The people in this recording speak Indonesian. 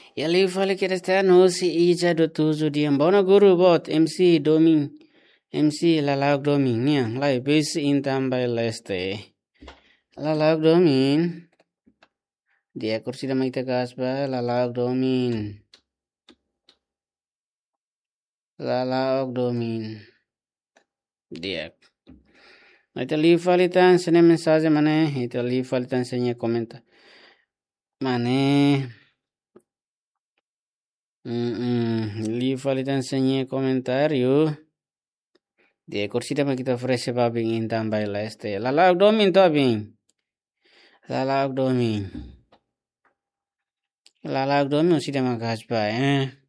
E ali eu falei que eles têm noce e já do tudo dia. Bona guru bot MC Domin. MC Lalag Domin. Nia. Lai bis in tambay leste. Lalag Domin. Dia kursi da maita kasba. Lalag Domin. Lalag Domin. Dia. Ito li falitan sene mensaje mane. Ito li falitan senye komenta. Mane. Li falitan senye komentario. Dia kursi da kita fresh babing in tambay leste. Lalag Domin to abing. Lalag Domin. Lalag Domin usi da magasba